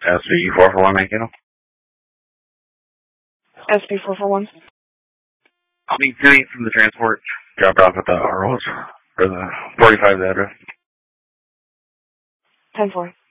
SV441, Mankato. SV441. I'll be 10-8 from the transport. Dropped off at the ROs for the 45 address. 10-4.